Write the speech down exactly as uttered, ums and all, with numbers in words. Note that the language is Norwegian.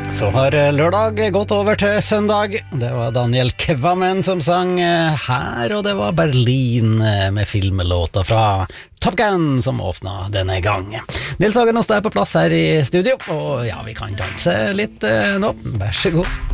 Så har lørdag gått over til søndag. Det var Daniel Kvammen som sang her, og det var Berlin med filmelåta fra Top Gun som åpnet denne gang. Nils Hagen hos deg på plass her i studio, og ja, vi kan danse litt nå. Vær så god.